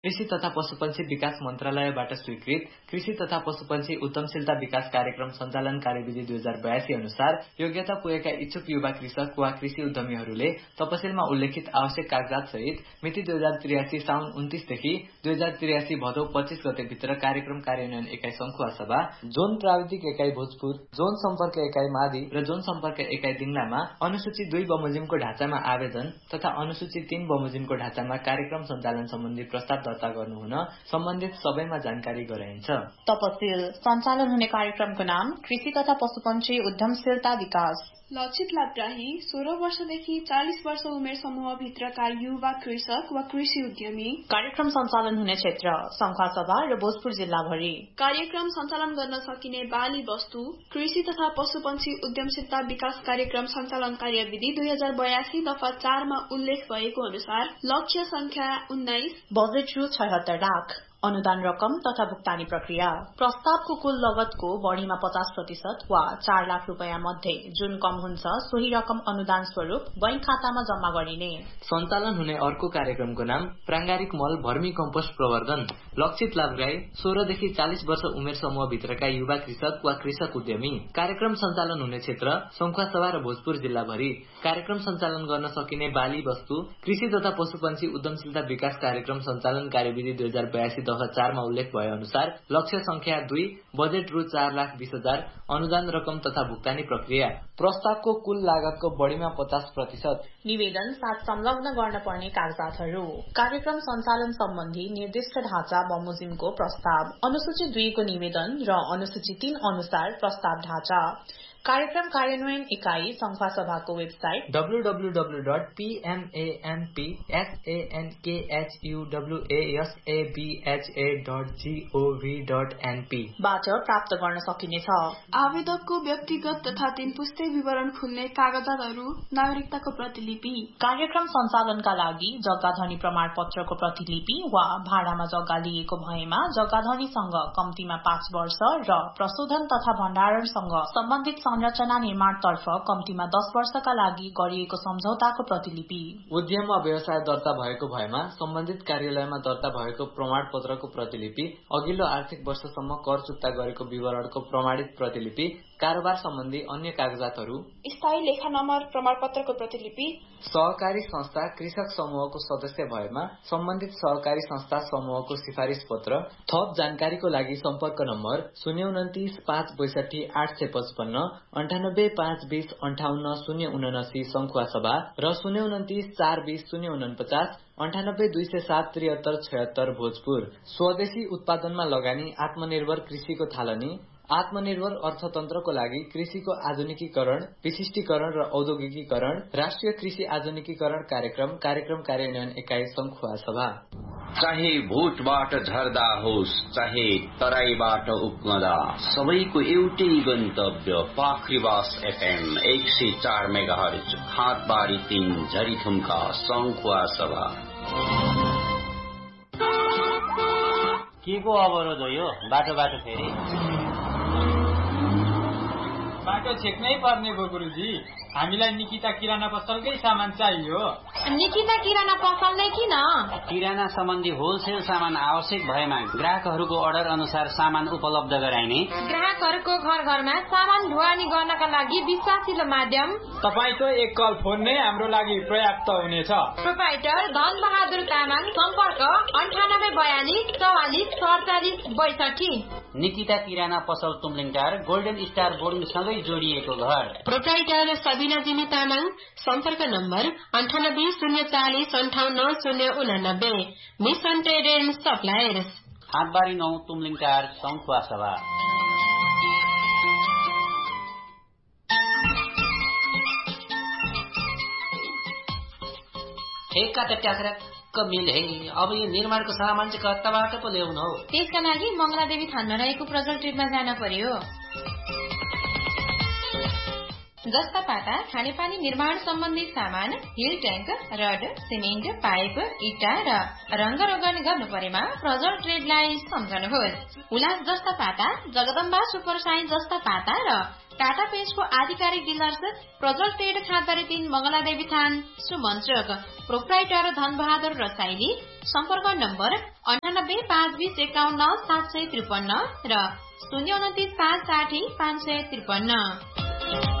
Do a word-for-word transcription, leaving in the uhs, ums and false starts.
कृषि तथा पशुपन्छी विकास मन्त्रालयबाट स्वीकृत कृषि तथा पशुपन्छी उद्यमशीलता विकास कार्यक्रम सञ्चालन कार्यविधि दुई हजार बयासी अनुसार योग्यता पुगेका इच्छुक युवा कृषक वा कृषि उद्यमीहरूले तपसिलमा उल्लेखित आवश्यक कागजात सहित मिति दुई हजार त्रियासी साउन उन्तीसदेखि दुई हजार त्रियासी भदौ पच्चीस गते भित्र कार्यक्रम कार्यान्वयन एकाइ सङ्खुवा सभा, जोन प्राविधिक एकाइ भोजपुर, जोन सम्पर्क एकाइ मादी र जोन सम्पर्क एकाइ दिङलामा अनुसूची दुई बमोजिमको ढाँचामा आवेदन तथा अनुसूची तीन बमोजिमको ढाँचामा कार्यक्रम सञ्चालन सम्बन्धी प्रस्ताव दर्ता गर्नु हुन सम्बन्धित सबैमा जानकारी गराइन्छ। तपसिल सञ्चालन हुने कार्यक्रमको नाम कृषि तथा पशुपन्छी उद्यमशीलता विकास। लक्षित लाभग्राही सोह्र वर्षदेखि चालिस वर्ष उमेर समूह भित्रका युवा कृषक वा कृषि उद्यमी। कार्यक्रम सञ्चालन हुने क्षेत्र सङ्खुवा सभा र भोजपुर जिल्लाभरि। कार्यक्रम सञ्चालन गर्न सकिने बाली वस्तु कृषि तथा पशुपन्छी उद्यमशीलता विकास कार्यक्रम सञ्चालन कार्यविधि दुई हजार बयासी दफा चारमा उल्लेख भएको अनुसार लक्ष्य संख्या उन्नाइस, बजेट रु छयत्तर लाख, अनुदान रकम तथा भुक्तानी प्रक्रिया। प्रस्तावको कुल लगतको बढ़ीमा पचास प्रतिशत वा चार लाख रूपियाँ मध्ये जुन कम हुन्छ सोही रकम अनुदान स्वरूप बैंक खातामा जम्मा गरिने। सञ्चालन हुने अर्को कार्यक्रमको नाम प्राङ्गारिक मल भर्मी कम्पोस्ट प्रवर्धन। लक्षित लाभग्राही सोह्रदेखि चालिस वर्ष उमेर समूह भित्रका युवा कृषक वा कृषक उद्यमी। कार्यक्रम सञ्चालन हुने क्षेत्र सङ्खुवा सभा र भोजपुर जिल्लाभरि। कार्यक्रम सञ्चालन गर्न सकिने बाली वस्तु कृषि तथा पशुपन्छी उद्यमशीलता विकास कार्यक्रम सञ्चालन कार्यविधि दुई हजार बयासी दफा चारमा उल्लेख भए अनुसार लक्ष्य संख्या दुई, बजेट रु चार लाख बीस हजार, अनुदान रकम तथा भुक्तानी प्रक्रिया। प्रस्तावको कुल लागतको बढ़ीमा पचास प्रतिशत। निवेदन साथ संलग्न गर्न पर्ने कागजातहरू। कार्यक्रम सञ्चालन सम्बन्धी निर्दिष्ट ढाँचा बमोजिमको प्रस्ताव, अनुसूची दुईको निवेदन र अनुसूची तीन अनुसार प्रस्ताव ढाँचा। कार्यक्रम कार्यान्वयन इकाई सङ्खुवा सभाको website W W W dot P M A N P S A N के H U W A S A B H A dot G oh V dot an P बाट प्राप्त गर्न सकिनेछ। आवेदकको व्यक्तिगत तथा तीन पुस्ते विवरण खुल्ने कागजातहरू, नागरिकताको प्रतिलिपि, कार्यक्रम सञ्चालनका लागि जग्गाधनी प्रमाण पत्रको प्रतिलिपि वा भाडामा जग्गा लिएको भएमा जग्गाधनीसँग कम्तीमा पाँच वर्ष र प्रशोधन तथा भण्डारणसँग सम्बन्धित संरचना निर्माणतर्फ कम्तीमा दस वर्षका लागि गरिएको सम्झौताको प्रतिलिपि। उद्यम वा व्यवसाय दर्ता भएको भएमा सम्बन्धित कार्यालयमा दर्ता भएको प्रमाण पत्रको प्रतिलिपि, अघिल्लो आर्थिक वर्षसम्म कर चुक्ता गरेको विवरणको प्रमाणित प्रतिलिपि, कारोबार सम्बन्धी अन्य कागजातहरू, स्थायी लेखा नम्बर प्रमाणपत्रको प्रतिलिपि। सहकारी संस्था कृषक समूहको सदस्य भएमा सम्बन्धित सहकारी संस्था समूहको सिफारिस पत्र। थप जानकारीको लागि सम्पर्क नम्बर शून्य उन्तिस पाँच बैसठी आठ सय पचपन्न, अन्ठानब्बे पाँच बीस अन्ठाउन्न शून्य उनासी सङ्खुवा सभा र शून्य उन्तिस चार बीस शून्य उनपचास अन्ठानब्बे दुई सय सात त्रिहत्तर छयत्तर भोजपुर। स्वदेशी उत्पादनमा लगानी आत्मनिर्भर कृषिको थालनी, आत्मनिर्भर अर्थतन्त्रको लागि कृषिको आधुनिकीकरण, विशिष्टीकरण र औद्योगिकीकरण, राष्ट्रिय कृषि आधुनिकीकरण कार्यक्रम कार्यक्रम कार्यान्वयन एकाइ सङ्खुवा सभा। चाहे भोटबाट झर्दा होस् चाहे तराईबाट उक्मदा, सबैको एउटै गन्तव्य पाखरीवास एफएम एक सय चार मेगाहर्ज, हातबारी तीन, झरीथुम्का, सङ्खुवा सभा। के को अवरोध हो यो? बाटो बाटो फेरि बाटो छेक्नै पर्ने भो गुरुजी। हामीलाई निकिता किराना पसलकै सामान चाहियो। निकिता किराना पसल नै किन? किराना सम्बन्धी होलसेल सामान आवश्यक भएमा ग्राहकहरूको अर्डर अनुसार सामान उपलब्ध गराइने, ग्राहकहरूको घर घरमा सामान ढुवानी गर्नका लागि विश्वासिलो माध्यम। तपाईको एक कल फोन नै हाम्रो लागि पर्याप्त हुनेछ। प्रोपाइटर धन बहादुर तामाङ, सम्पर्क अन्ठानब्बे बयालिस चौवालिस सडचालिस बैसठी। निकिता किराना पसल तुमलिङटार गोल्डन स्टार बोर्डिङ सँगै जोडिएको घर। प्रोपाइटर सबिना जिमी तामाङ, सम्पर्क नम्बर अन्ठानब्बे शून्य चालिस अन्ठाउन्न शून्य उनानब्बे। मिसन ट्रेड एन्ड सप्लायर्स, हातबारी नौ, तुमलिङटार, सङ्खुवा सभा। ठेक्का त ट्याक्राक्क मिले। अब यो निर्माणको सामान चाहिँ कताबाट पो ल्याउनु हो? त्यसका लागि मङ्गलादेवी थानमा रहेको प्रजल ट्रेडमा जान पर्यो। जस्ता पाता खानेपानी निर्माण सम्बन्धी सामान, hill tank, rod, cement, pipe, इटा र रंग रोगन गर्नु परेमा प्रजल ट्रेडलाई सम्झनुहोस्। उल्लास जस्ता पाता, जगदम्बा सुपर साइन्स जस्ता पाता र टाटा पेस्टको आधिकारिक डीलर्स प्रज्वल ट्रेड खातबारी तीन मंगलादेवी थान सुमन्त्रक प्रोप्राइटर धनबहादुर रसाइली सम्पर्क नम्बर अन्ठानब्बे पाँच बीस एकाउन्न सात सय त्रिपन्न र शून्य उन्तिस पाँच साठी पाँच सय त्रिपन्न।